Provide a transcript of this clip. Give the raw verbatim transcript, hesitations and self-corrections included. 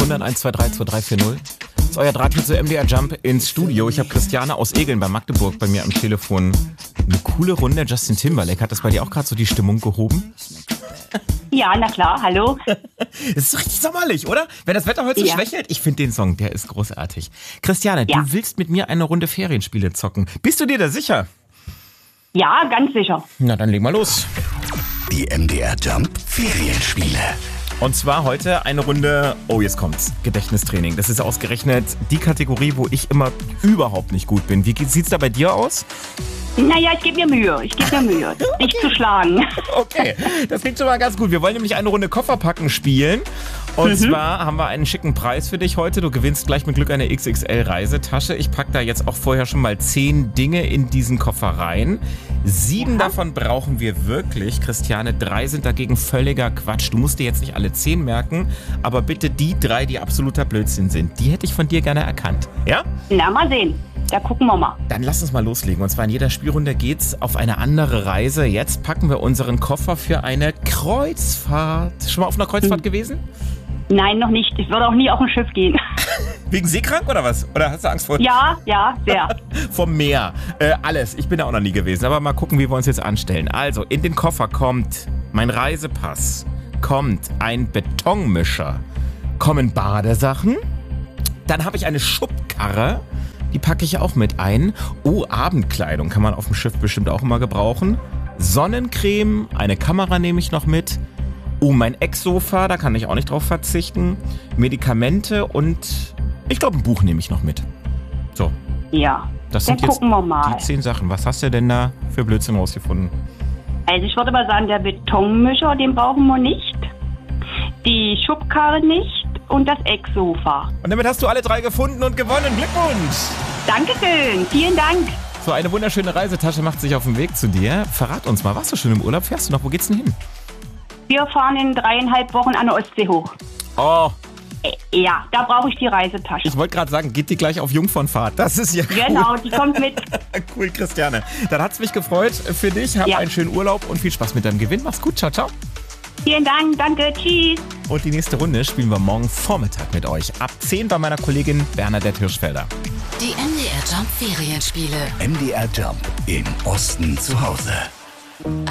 hundert eins zwei drei zwei drei vier null. Das ist euer Draht hier zu M D R Jump ins Studio. Ich habe Christiane aus Egeln bei Magdeburg bei mir am Telefon. Eine coole Runde. Justin Timberlake, hat das bei dir auch gerade so die Stimmung gehoben? Ja, na klar, hallo. Es ist so richtig sommerlich, oder? Wenn das Wetter heute so Ja. schwächelt. Ich finde den Song, der ist großartig. Christiane, Ja. du willst mit mir eine Runde Ferienspiele zocken. Bist du dir da sicher? Ja, ganz sicher. Na, dann leg mal los. Die M D R Jump Ferienspiele. Und zwar heute eine Runde, oh jetzt kommt's, Gedächtnistraining. Das ist ausgerechnet die Kategorie, wo ich immer überhaupt nicht gut bin. Wie sieht's da bei dir aus? Naja, ich gebe mir Mühe. Ich gebe mir Mühe, dich zu schlagen. Okay, das klingt schon mal ganz gut. Wir wollen nämlich eine Runde Kofferpacken spielen. Und Mhm. zwar haben wir einen schicken Preis für dich heute. Du gewinnst gleich mit Glück eine X X L-Reisetasche. Ich packe da jetzt auch vorher schon mal zehn Dinge in diesen Koffer rein. Sieben Ja. davon brauchen wir wirklich. Christiane, drei sind dagegen völliger Quatsch. Du musst dir jetzt nicht alle zehn merken, aber bitte die drei, die absoluter Blödsinn sind. Die hätte ich von dir gerne erkannt. Ja? Na, mal sehen. Da gucken wir mal. Dann lass uns mal loslegen. Und zwar in jeder Spielrunde geht's auf eine andere Reise. Jetzt packen wir unseren Koffer für eine Kreuzfahrt. Schon mal auf einer Kreuzfahrt gewesen? Nein, noch nicht. Ich würde auch nie auf ein Schiff gehen. Wegen seekrank oder was? Oder hast du Angst vor, Ja, ja, sehr. vom Meer? Äh, alles. Ich bin da auch noch nie gewesen. Aber mal gucken, wie wir uns jetzt anstellen. Also, in den Koffer kommt mein Reisepass, kommt ein Betonmischer, kommen Badesachen, dann habe ich eine Schubkarre. Die packe ich auch mit ein. Oh, Abendkleidung kann man auf dem Schiff bestimmt auch immer gebrauchen. Sonnencreme, eine Kamera nehme ich noch mit. Oh, mein Ecksofa, da kann ich auch nicht drauf verzichten. Medikamente und ich glaube, ein Buch nehme ich noch mit. So, Ja, das dann sind jetzt gucken wir mal. die zehn Sachen. Was hast du denn da für Blödsinn rausgefunden? Also ich würde mal sagen, der Betonmischer, den brauchen wir nicht. Die Schubkarre nicht und das Ecksofa. Und damit hast du alle drei gefunden und gewonnen. Glückwunsch! Dankeschön, vielen Dank. So, eine wunderschöne Reisetasche macht sich auf den Weg zu dir. Verrat uns mal, warst du schon im Urlaub? Fährst du noch? Wo geht's denn hin? Wir fahren in dreieinhalb Wochen an der Ostsee hoch. Oh, Äh, Ja, da brauche ich die Reisetasche. ich wollte gerade sagen, geht die gleich auf Jungfernfahrt. Das ist ja cool. Genau, die kommt mit. Cool, Christiane. Dann hat's mich gefreut für dich. Hab Ja. einen schönen Urlaub und viel Spaß mit deinem Gewinn. Mach's gut. Ciao, ciao. Vielen Dank, danke, tschüss. Und die nächste Runde spielen wir morgen Vormittag mit euch. Ab zehn bei meiner Kollegin Bernadette Hirschfelder. Die M D R Jump Ferienspiele. M D R Jump im Osten zu Hause.